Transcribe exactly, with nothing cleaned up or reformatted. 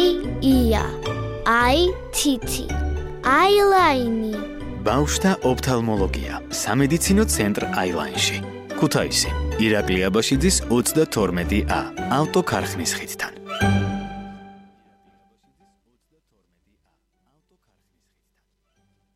ია, აი თითი, აილაინი. ბავშვთა ოფთალმოლოგია, სამედიცინო ცენტრ აილაინში. ქუთაისი, ირაკლი აბაშიძის ოცდათორმეტი ა, ავტოქარხნის ხიდთან.